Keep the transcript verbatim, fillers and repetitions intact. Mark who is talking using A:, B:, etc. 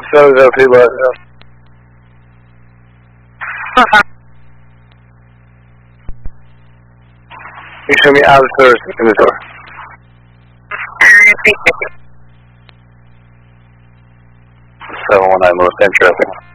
A: So the people. Uh, you show me Alistair's inventory. seven one nine most interesting.